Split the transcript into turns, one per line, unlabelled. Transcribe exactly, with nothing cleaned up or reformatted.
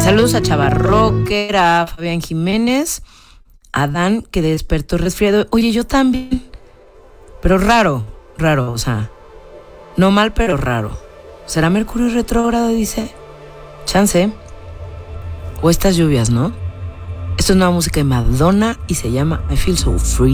Saludos a Chava Rocker, a Fabián Jiménez, a Dan, que despertó resfriado. Oye, yo también. Pero raro, raro, o sea, no mal, pero raro. ¿Será Mercurio retrógrado, dice? Chance. O estas lluvias, ¿no? Esto es nueva música de Madonna y se llama I Feel So Free.